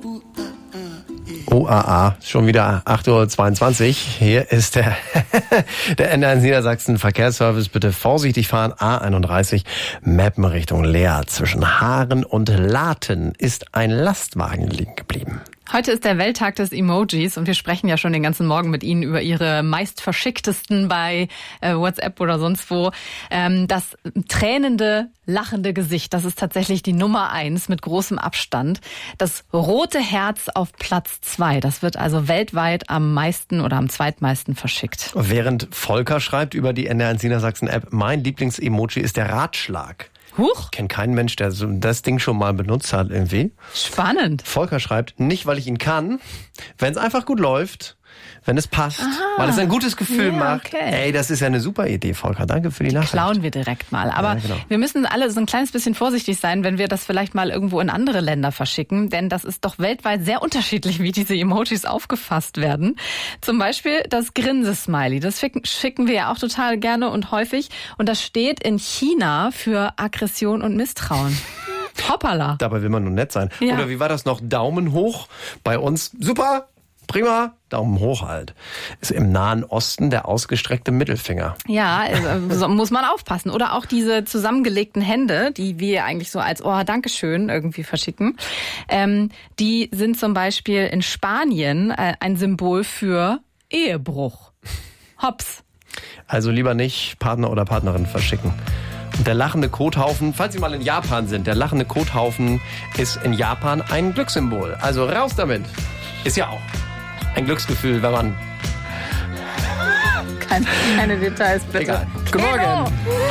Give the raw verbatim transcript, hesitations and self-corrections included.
O A A, schon wieder acht Uhr zweiundzwanzig. Hier ist der, der N eins Niedersachsen Verkehrsservice. Bitte vorsichtig fahren. A einunddreißig, Meppen Richtung Leer. Zwischen Haaren und Laten ist ein Lastwagen liegen geblieben. Heute ist der Welttag des Emojis und wir sprechen ja schon den ganzen Morgen mit Ihnen über Ihre meist verschicktesten bei äh, WhatsApp oder sonst wo. Ähm, das tränende, lachende Gesicht, das ist tatsächlich die Nummer eins mit großem Abstand. Das rote Herz auf Platz zwei, das wird also weltweit am meisten oder am zweitmeisten verschickt. Während Volker schreibt über die N eins Niedersachsen App, mein Lieblings-Emoji ist der Ratschlag. Huch. Ich kenne keinen Mensch, der so das Ding schon mal benutzt hat irgendwie. Spannend. Volker schreibt, nicht weil ich ihn kann, wenn es einfach gut läuft, wenn es passt, Aha. weil es ein gutes Gefühl Ja, macht. okay. Ey, das ist ja eine super Idee, Volker. Danke für die, die Nachricht. Klauen wir direkt mal. Aber ja, genau. wir müssen alle so ein kleines bisschen vorsichtig sein, wenn wir das vielleicht mal irgendwo in andere Länder verschicken. Denn das ist doch weltweit sehr unterschiedlich, wie diese Emojis aufgefasst werden. Zum Beispiel das Grinsesmiley. Das schicken wir ja auch total gerne und häufig. Und das steht in China für Aggression und Misstrauen. Hoppala. Dabei will man nur nett sein. Ja. Oder wie war das noch? Daumen hoch. Bei uns, super, prima, Daumen hoch halt. Ist im Nahen Osten der ausgestreckte Mittelfinger. Ja, so muss man aufpassen. Oder auch diese zusammengelegten Hände, die wir eigentlich so als Oh, Dankeschön irgendwie verschicken. Ähm, die sind zum Beispiel in Spanien äh, ein Symbol für Ehebruch. Hops. Also lieber nicht Partner oder Partnerin verschicken. Und der lachende Kothaufen, falls Sie mal in Japan sind, der lachende Kothaufen ist in Japan ein Glückssymbol. Also raus damit. Ist ja auch ein Glücksgefühl, wenn man... Keine, keine Details, bitte. Egal. Guten Morgen.